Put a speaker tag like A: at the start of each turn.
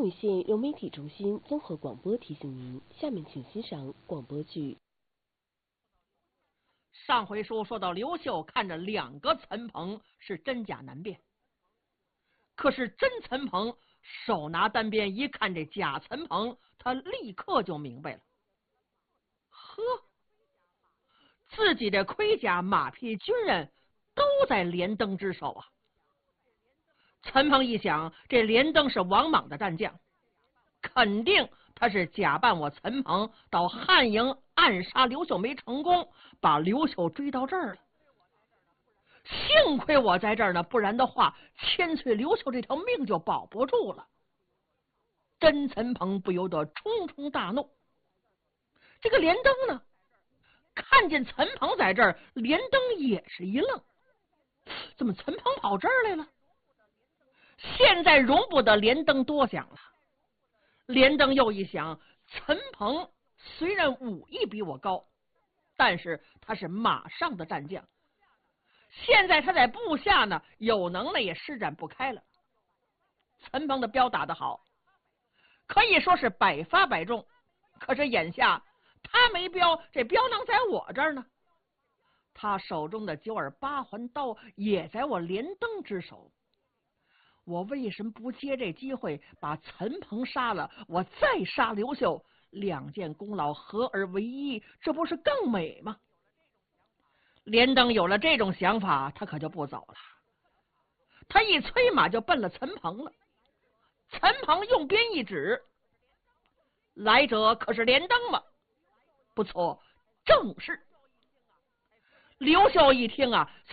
A: 女县流媒体中心综合广播提醒您，下面请欣赏广播剧。
B: 上回书说到刘秀看着两个岑彭是真假难辨，可是真岑彭手拿单鞭一看这假岑彭，他立刻就明白了。呵，自己的盔甲马匹军人都在连登之手啊！岑彭一想，这连登是王莽的战将，肯定他是假扮我岑彭到汉营暗杀刘秀没成功，把刘秀追到这儿了。幸亏我在这儿呢，不然的话，千岁刘秀这条命就保不住了。真岑彭不由得冲冲大怒。这个连登呢，看见岑彭在这儿，连登也是一愣，怎么岑彭跑这儿来了？现在容不得连登多想了。连登又一想，岑彭虽然武艺比我高，但是他是马上的战将，现在他在部下呢，有能耐也施展不开了。岑彭的镖打得好，可以说是百发百中，可是眼下他没镖，这镖囊在我这儿呢。他手中的九耳八环刀也在我连登之手，我为什么不借这机会把岑彭杀了，我再杀刘秀，两件功劳合而为一，这不是更美吗？连登有了这种想法，他可就不走了。他一催马就奔了岑彭了。岑彭用鞭一指，来者可是连登吗？不错，正是。刘秀一听啊，